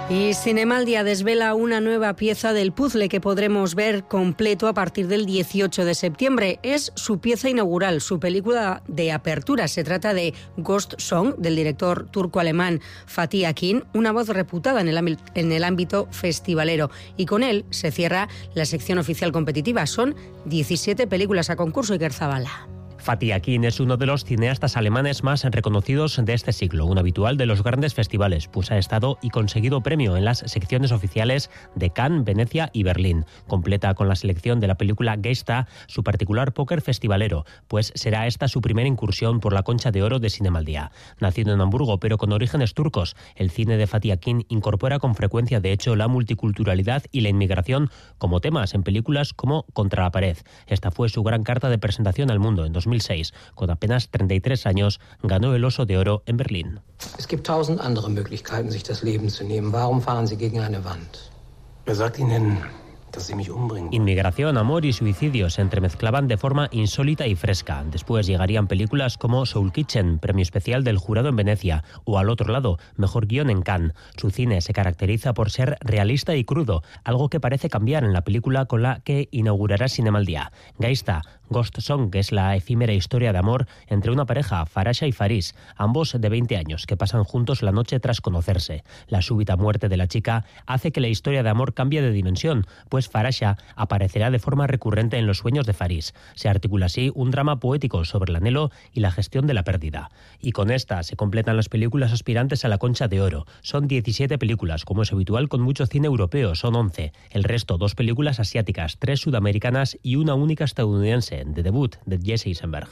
Y Cinemaldia desvela una nueva pieza del puzzle que podremos ver completo a partir del 18 de septiembre. Es su pieza inaugural, su película de apertura. Se trata de Ghost Song, del director turco-alemán Fatih Akin, una voz reputada en el ámbito festivalero. Y con él se cierra la sección oficial competitiva. Son 17 películas a concurso, Iker Zabala. Fatih Akin es uno de los cineastas alemanes más reconocidos de este siglo, un habitual de los grandes festivales, pues ha estado y conseguido premio en las secciones oficiales de Cannes, Venecia y Berlín. Completa con la selección de la película Gesta su particular póker festivalero, pues será esta su primera incursión por la Concha de Oro de Cinemaldia. Nacido en Hamburgo, pero con orígenes turcos, el cine de Fatih Akin incorpora con frecuencia, de hecho, la multiculturalidad y la inmigración como temas en películas como Contra la pared. Esta fue su gran carta de presentación al mundo en 2006. Con apenas 33 años, ganó el Oso de Oro en Berlín. Es gibt 1000 andere Möglichkeiten, sich das Leben zu nehmen. Warum fahren Sie gegen eine Wand? Wer sagt Ihnen, dass Sie mich umbringen? Inmigración, amor y suicidio se entremezclaban de forma insólita y fresca. Después llegarían películas como Soul Kitchen, premio especial del jurado en Venecia, o Al otro lado, mejor guión en Cannes. Su cine se caracteriza por ser realista y crudo, algo que parece cambiar en la película con la que inaugurará Cinemaldia. Gesta, Ghost Song, que es la efímera historia de amor entre una pareja, Farasha y Faris, ambos de 20 años, que pasan juntos la noche tras conocerse. La súbita muerte de la chica hace que la historia de amor cambie de dimensión, pues Farasha aparecerá de forma recurrente en los sueños de Faris. Se articula así un drama poético sobre el anhelo y la gestión de la pérdida. Y con esta se completan las películas aspirantes a la Concha de Oro. Son 17 películas, como es habitual con mucho cine europeo, son 11. El resto, 2 películas asiáticas, 3 sudamericanas y una única estadounidense, de debut de Jesse Eisenberg.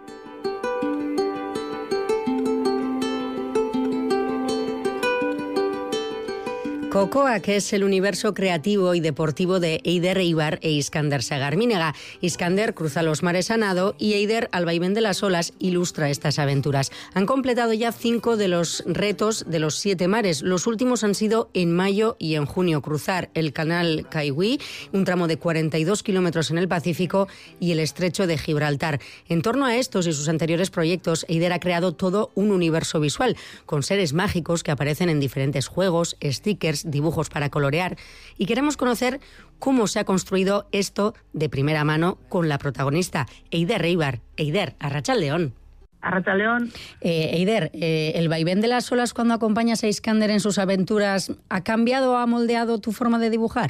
Cocoa, que es el universo creativo y deportivo de Eider Eibar e Iskander Sagarminega. Iskander cruza los mares a nado y Eider, al vaivén de las olas, ilustra estas aventuras. Han completado ya 5 de los retos de los 7 mares. Los últimos han sido en mayo y en junio. Cruzar el canal Kaiwi, un tramo de 42 kilómetros en el Pacífico, y el estrecho de Gibraltar. En torno a estos y sus anteriores proyectos, Eider ha creado todo un universo visual, con seres mágicos que aparecen en diferentes juegos, stickers, dibujos para colorear, y queremos conocer cómo se ha construido esto de primera mano con la protagonista, Eider Eibar. Eider, arratsaldeon. Arratsaldeon. Eider, ¿el vaivén de las olas cuando acompañas a Iskander en sus aventuras ha cambiado o ha moldeado tu forma de dibujar?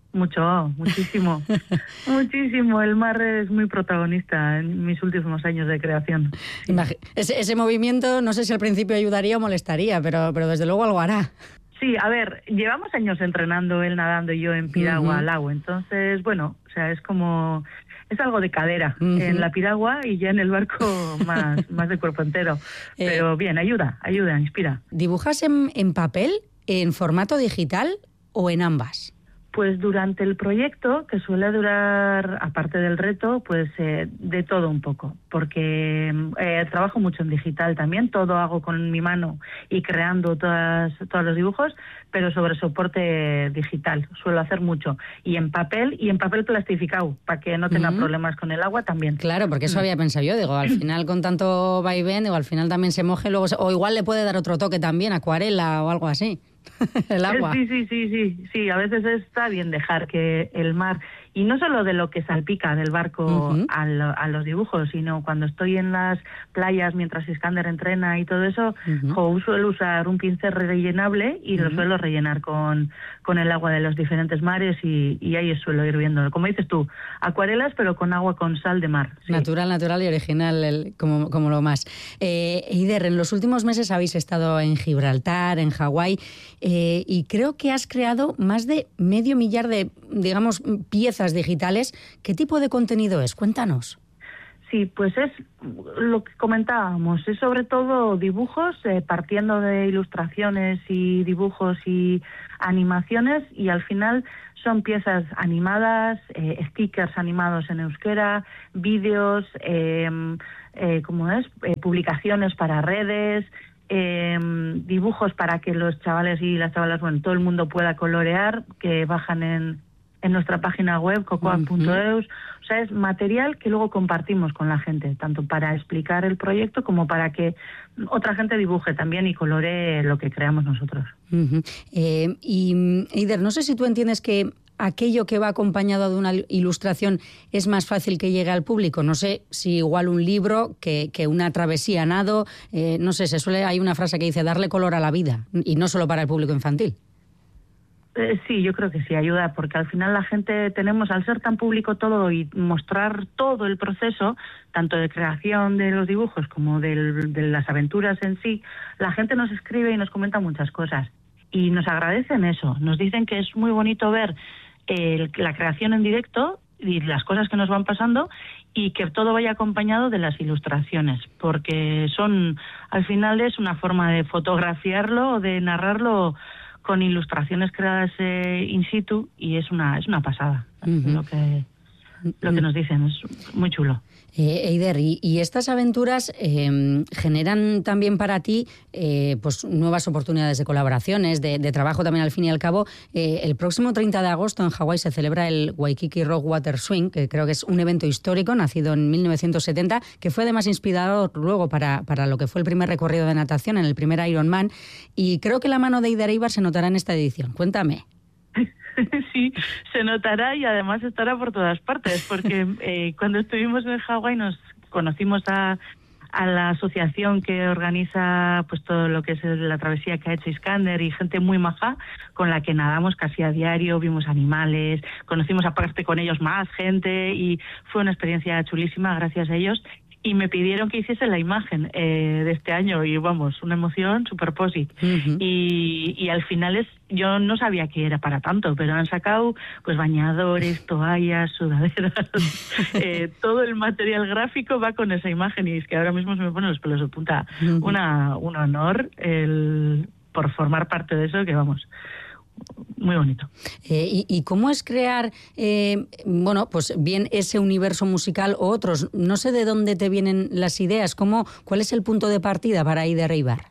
Muchísimo. Muchísimo. El mar es muy protagonista en mis últimos años de creación. Ese movimiento, no sé si al principio ayudaría o molestaría, pero desde luego algo hará. Sí, a ver, llevamos años entrenando, él nadando y yo en piragua al agua. Entonces, bueno, o sea, es algo de cadera en la piragua y ya en el barco más de cuerpo entero. Pero bien, ayuda, inspira. ¿Dibujas en papel, en formato digital o en ambas? Pues durante el proyecto, que suele durar, aparte del reto, pues de todo un poco, porque trabajo mucho en digital también, todo hago con mi mano y creando todos los dibujos, pero sobre soporte digital, suelo hacer mucho, y en papel plastificado, para que no tenga problemas con el agua también. Claro, porque eso había pensado yo, digo, al final con tanto vaivén, al final también se moje, luego o igual le puede dar otro toque también, acuarela o algo así. El agua. Sí, a veces está bien dejar que el mar, y no solo de lo que salpica del barco a los dibujos, sino cuando estoy en las playas mientras Iskander entrena y todo eso, suelo usar un pincel rellenable y lo suelo rellenar con el agua de los diferentes mares y ahí suelo ir viendo, como dices tú, acuarelas pero con agua con sal de mar. Sí. Natural y original, como lo más. Eider, en los últimos meses habéis estado en Gibraltar, en Hawái, y creo que has creado más de 500,000 de, digamos, piezas digitales. ¿Qué tipo de contenido es? Cuéntanos. Sí, pues es lo que comentábamos, es sobre todo dibujos, partiendo de ilustraciones y dibujos y animaciones, y al final son piezas animadas, stickers animados en euskera, vídeos, publicaciones para redes, dibujos para que los chavales y las chavalas, todo el mundo pueda colorear, que bajan en nuestra página web, cocoac.eus. O sea, es material que luego compartimos con la gente, tanto para explicar el proyecto como para que otra gente dibuje también y colore lo que creamos nosotros. Y Eider, no sé si tú entiendes que aquello que va acompañado de una ilustración es más fácil que llegue al público. No sé si igual un libro que una travesía a nado, no sé, hay una frase que dice darle color a la vida, y no solo para el público infantil. Sí, yo creo que sí, ayuda, porque al final la gente tenemos, al ser tan público todo y mostrar todo el proceso, tanto de creación de los dibujos como de las aventuras en sí, la gente nos escribe y nos comenta muchas cosas. Y nos agradecen eso, nos dicen que es muy bonito ver la creación en directo y las cosas que nos van pasando, y que todo vaya acompañado de las ilustraciones, porque al final es una forma de fotografiarlo o de narrarlo con ilustraciones creadas in situ, y es una pasada. Lo que nos dicen es muy chulo. Eider, y estas aventuras generan también para ti pues nuevas oportunidades de colaboraciones, de trabajo también al fin y al cabo. El próximo 30 de agosto en Hawái se celebra el Waikiki Rock Water Swing, que creo que es un evento histórico, nacido en 1970, que fue además inspirador luego para lo que fue el primer recorrido de natación en el primer Ironman, y creo que la mano de Eider Eibar se notará en esta edición. Cuéntame. Sí, se notará, y además estará por todas partes, porque cuando estuvimos en Hawái nos conocimos a la asociación que organiza pues todo lo que es la travesía que ha hecho Iskander, y gente muy maja con la que nadamos casi a diario, vimos animales, conocimos aparte con ellos más gente, y fue una experiencia chulísima gracias a ellos. Y me pidieron que hiciese la imagen de este año, y vamos, una emoción super posit. Y al final yo no sabía que era para tanto, pero han sacado pues bañadores, toallas, sudaderas, todo el material gráfico va con esa imagen, y es que ahora mismo se me ponen los pelos de punta. Un honor por formar parte de eso, que vamos, muy bonito. ¿Y cómo es crear, pues bien ese universo musical o otros? No sé de dónde te vienen las ideas. ¿Cuál es el punto de partida para Eider Eibar?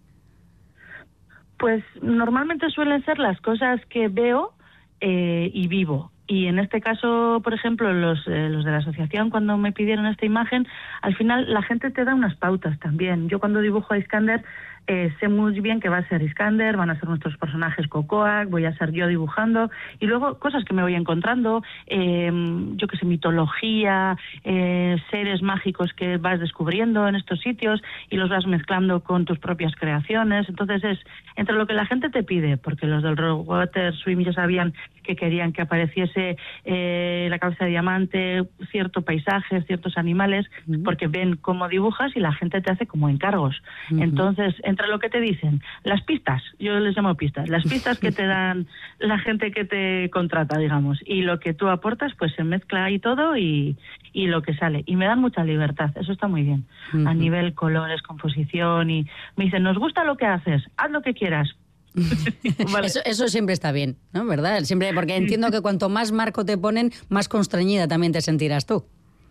Pues normalmente suelen ser las cosas que veo y vivo. Y en este caso, por ejemplo, los de la asociación, cuando me pidieron esta imagen, al final la gente te da unas pautas también. Yo cuando dibujo a Iskander sé muy bien que va a ser Iskander, van a ser nuestros personajes Cocoac, voy a ser yo dibujando, y luego cosas que me voy encontrando, yo que sé, mitología, seres mágicos que vas descubriendo en estos sitios y los vas mezclando con tus propias creaciones. Entonces es entre lo que la gente te pide, porque los del Rock Water Swim ya sabían que querían que apareciese la cabeza de diamante, cierto paisaje, ciertos animales, porque ven cómo dibujas y la gente te hace como encargos. Entonces, entre lo que te dicen, las pistas, yo les llamo pistas, las pistas que te dan la gente que te contrata, digamos, y lo que tú aportas, pues se mezcla ahí todo y lo que sale. Y me dan mucha libertad, eso está muy bien, a nivel colores, composición, y me dicen, nos gusta lo que haces, haz lo que quieras. Vale. Eso siempre está bien, ¿no? ¿Verdad? Siempre, porque entiendo que cuanto más marco te ponen, más constreñida también te sentirás tú.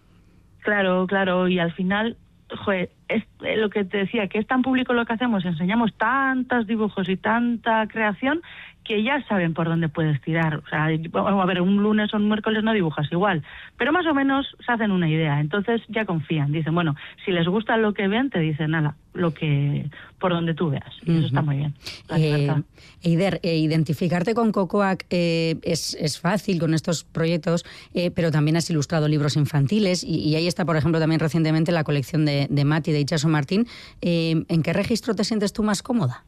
Claro, y al final, joder, es lo que te decía, que es tan público lo que hacemos, enseñamos tantos dibujos y tanta creación que ya saben por dónde puedes tirar. O sea, a ver, un lunes o un miércoles no dibujas igual, pero más o menos se hacen una idea, entonces ya confían, dicen, bueno, si les gusta lo que ven, te dicen, nada, por donde tú veas, y eso está muy bien. Eider, identificarte con Cocoac es fácil con estos proyectos, pero también has ilustrado libros infantiles, y ahí está, por ejemplo, también recientemente la colección de Mati, de Itxaso Martín. ¿En qué registro te sientes tú más cómoda?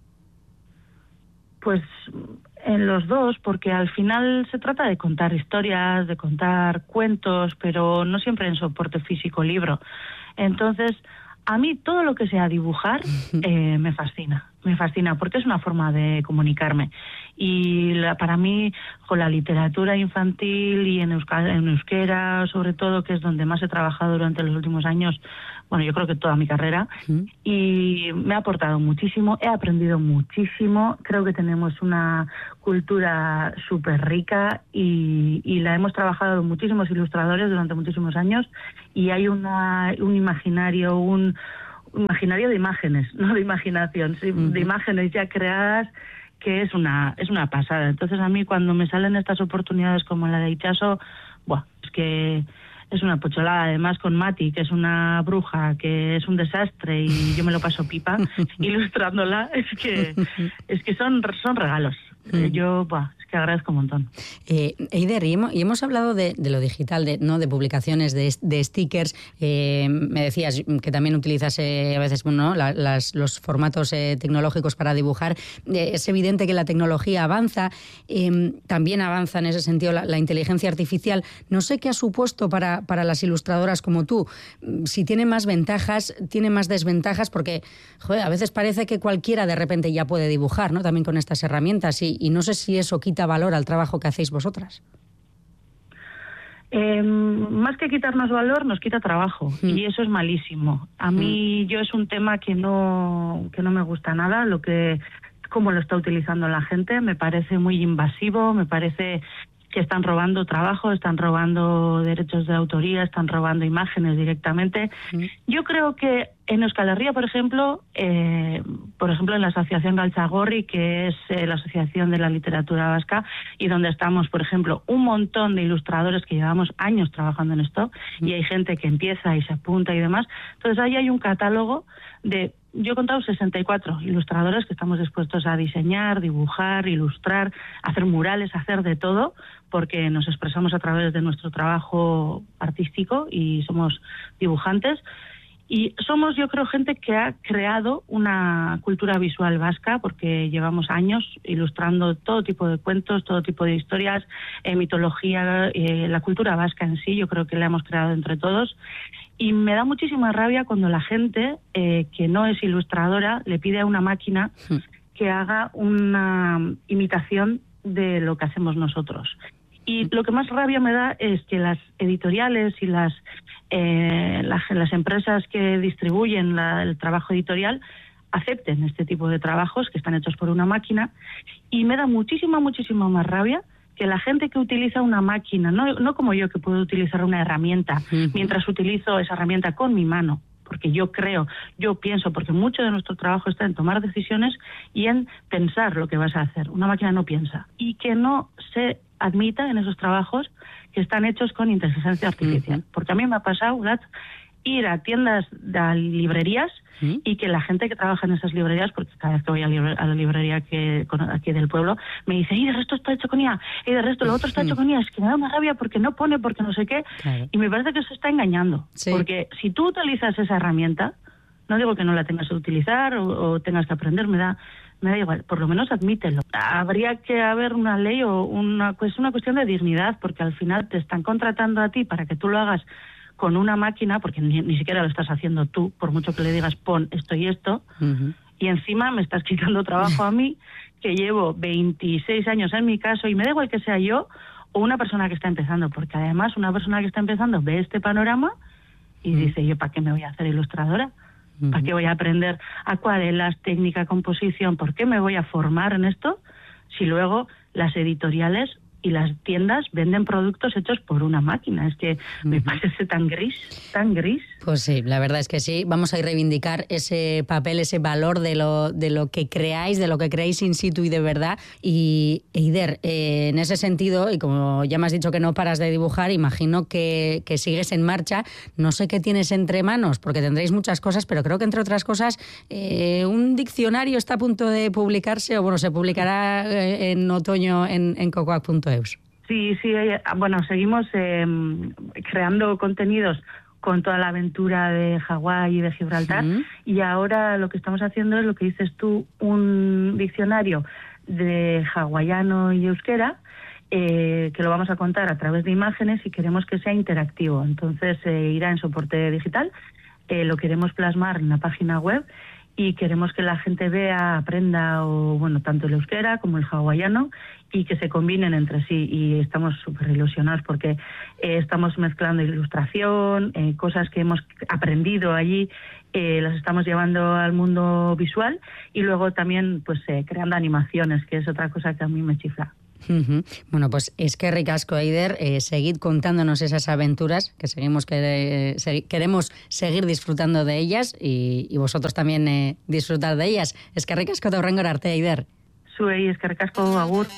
Pues en los dos, porque al final se trata de contar historias, de contar cuentos, pero no siempre en soporte físico libro. Entonces, a mí todo lo que sea dibujar me fascina, porque es una forma de comunicarme. Y para mí, con la literatura infantil y en euskera, sobre todo, que es donde más he trabajado durante los últimos años, bueno, yo creo que toda mi carrera, y me ha aportado muchísimo, he aprendido muchísimo, creo que tenemos una cultura súper rica y la hemos trabajado muchísimos ilustradores durante muchísimos años, y hay un imaginario, imaginario de imágenes, no de imaginación, sí, de imágenes ya creadas que es una pasada. Entonces a mí cuando me salen estas oportunidades como la de Itxaso, es que es una pocholada. Además con Mati, que es una bruja, que es un desastre y yo me lo paso pipa ilustrándola, es que son regalos. Yo es que agradezco un montón. Eider, y hemos hablado de lo digital, de publicaciones, de stickers. Me decías que también utilizas a veces los formatos tecnológicos para dibujar. Es evidente que la tecnología avanza, también avanza en ese sentido la inteligencia artificial. No sé qué ha supuesto para las ilustradoras como tú, si tiene más ventajas, tiene más desventajas, porque a veces parece que cualquiera de repente ya puede dibujar, ¿no? También con estas herramientas, y no sé si eso quita valor al trabajo que hacéis vosotras. Más que quitarnos valor, nos quita trabajo, y eso es malísimo. A mí es un tema que no me gusta nada, cómo lo está utilizando la gente. Me parece muy invasivo, me parece que están robando trabajo, están robando derechos de autoría, están robando imágenes directamente. Yo creo que en Euskal Herria, por ejemplo, en la Asociación Galtzagorri, que es la Asociación de la Literatura Vasca, y donde estamos, por ejemplo, un montón de ilustradores que llevamos años trabajando en esto, y hay gente que empieza y se apunta y demás. Entonces ahí hay un catálogo de... Yo he contado 64 ilustradores que estamos dispuestos a diseñar, dibujar, ilustrar, hacer murales, hacer de todo, porque nos expresamos a través de nuestro trabajo artístico y somos dibujantes. Y somos, yo creo, gente que ha creado una cultura visual vasca, porque llevamos años ilustrando todo tipo de cuentos, todo tipo de historias, mitología, la cultura vasca en sí, yo creo que la hemos creado entre todos. Y me da muchísima rabia cuando la gente que no es ilustradora le pide a una máquina que haga una imitación de lo que hacemos nosotros. Y lo que más rabia me da es que las editoriales y las empresas que distribuyen el trabajo editorial acepten este tipo de trabajos que están hechos por una máquina, y me da muchísima más rabia que la gente que utiliza una máquina, no como yo, que puedo utilizar una herramienta, mientras utilizo esa herramienta con mi mano, porque yo pienso, porque mucho de nuestro trabajo está en tomar decisiones y en pensar lo que vas a hacer. Una máquina no piensa. Y que no se admita en esos trabajos que están hechos con inteligencia artificial. Porque a mí me ha pasado, ir a tiendas, a librerías, y que la gente que trabaja en esas librerías, porque cada vez que voy a la librería aquí del pueblo, me dice, y de resto está hecho con IA, y de resto lo otro está hecho con IA, es que me da una rabia porque no pone, porque no sé qué, claro. Y me parece que se está engañando, porque si tú utilizas esa herramienta, no digo que no la tengas que utilizar o tengas que aprender, me da igual, por lo menos admítelo. Habría que haber una ley o una cuestión de dignidad, porque al final te están contratando a ti para que tú lo hagas con una máquina, porque ni siquiera lo estás haciendo tú, por mucho que le digas pon esto y esto, y encima me estás quitando trabajo a mí, que llevo 26 años en mi caso, y me da igual que sea yo o una persona que está empezando, porque además una persona que está empezando ve este panorama y dice, yo ¿para qué me voy a hacer ilustradora? ¿Para qué voy a aprender acuarelas, técnica, composición? ¿Por qué me voy a formar en esto si luego las editoriales y las tiendas venden productos hechos por una máquina? Es que me parece tan gris. Pues sí, la verdad es que sí. Vamos a reivindicar ese papel, ese valor de lo que creáis, de lo que creáis in situ y de verdad. Y Eider, en ese sentido, y como ya me has dicho que no paras de dibujar, imagino que sigues en marcha. No sé qué tienes entre manos, porque tendréis muchas cosas, pero creo que entre otras cosas un diccionario está a punto de publicarse, o bueno, se publicará en otoño en cocoac.eus. Sí, bueno, seguimos creando contenidos con toda la aventura de Hawái y de Gibraltar, y ahora lo que estamos haciendo es lo que dices tú, un diccionario de hawaiano y euskera, que lo vamos a contar a través de imágenes, y queremos que sea interactivo. Entonces irá en soporte digital, lo queremos plasmar en la página web, y queremos que la gente vea, aprenda, tanto el euskera como el hawaiano, y que se combinen entre sí, y estamos súper ilusionados porque estamos mezclando ilustración, cosas que hemos aprendido allí, las estamos llevando al mundo visual, y luego también creando animaciones, que es otra cosa que a mí me chifla. Bueno, pues eskerrik asko, Eider, seguid contándonos esas aventuras, que queremos seguir disfrutando de ellas, y vosotros también disfrutar de ellas. Eskerrik asko eta hurrengora arte, Eider. Zuei eskerrik asko, agur.